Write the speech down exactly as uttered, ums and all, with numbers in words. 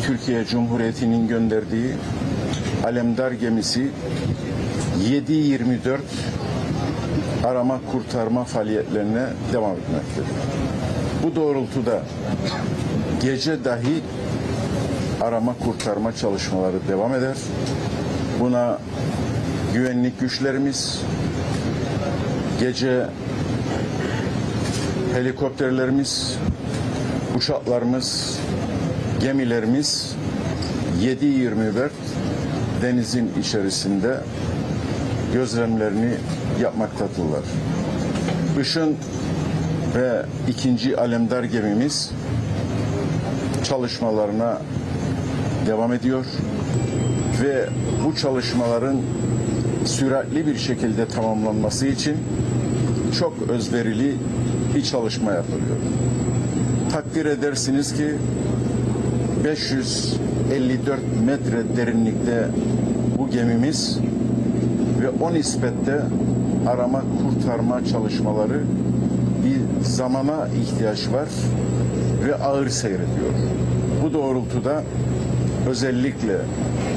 Türkiye Cumhuriyeti'nin gönderdiği Alemdar gemisi yedi yirmi dört arama kurtarma faaliyetlerine devam etmektedir. Bu doğrultuda gece dahi arama kurtarma çalışmaları devam eder. Buna güvenlik güçlerimiz, gece helikopterlerimiz, uçaklarımız, gemilerimiz yedi yirmi dört denizin içerisinde gözlemlerini yapmaktadırlar. Işın ve ikinci Alemdar gemimiz çalışmalarına devam ediyor ve bu çalışmaların süratli bir şekilde tamamlanması için çok özverili bir çalışma yapılıyor. Takdir edersiniz ki beş yüz elli dört metre derinlikte bu gemimiz ve o nispette arama kurtarma çalışmaları bir zamana ihtiyaç var ve ağır seyrediyor. Bu doğrultuda özellikle